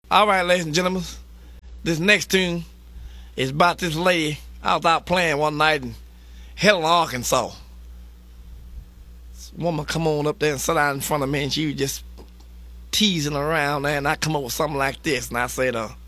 All right, ladies and gentlemen, this next tune is about this lady. I was out playing one night in Helena, Arkansas. This woman come on up there and sat down in front of me, and she was just teasing around there, and I come up with something like this, and I said,